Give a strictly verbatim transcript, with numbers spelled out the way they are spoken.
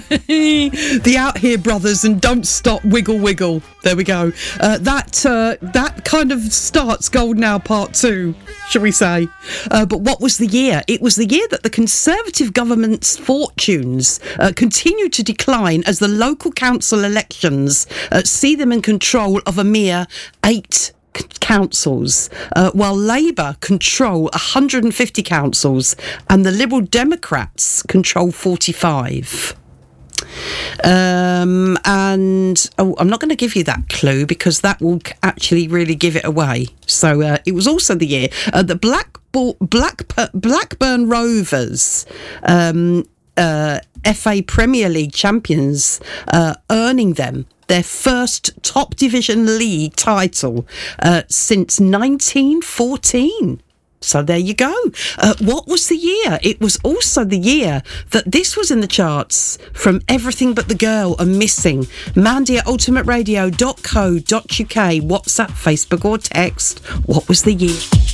The Out Here Brothers and Don't Stop Wiggle Wiggle. There we go. Uh, that uh, that kind of starts Golden Hour Part two, shall we say. Uh, but what was the year? It was the year that the Conservative government's fortunes uh, continued to decline as the local council elections uh, see them in control of a mere eight councils, uh, while Labour control one hundred fifty councils and the Liberal Democrats control forty-five. Um, and oh, I'm not going to give you that clue because that will actually really give it away. So uh, it was also the year uh, the Black Black Blackburn Rovers, um, uh, F A Premier League champions, uh, earning them their first top division league title uh, since nineteen fourteen. So there you go. Uh, what was the year? It was also the year that this was in the charts from Everything But the Girl and Missing. Mandy at ultimate radio dot co dot uk, WhatsApp, Facebook or text. What was the year?